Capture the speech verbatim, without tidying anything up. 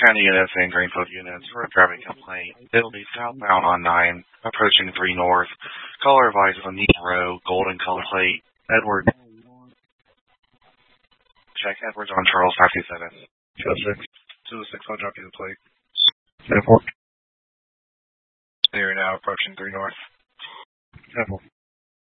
County units and Greenfield units for a driving complaint. It'll be southbound on nine, approaching three North. Caller advises on Neat Row, golden color plate. Edward. Check Edwards on Charles five two seven. two oh six. two oh six, I'll drop you the plate. ten four. They are now approaching three North. ten four.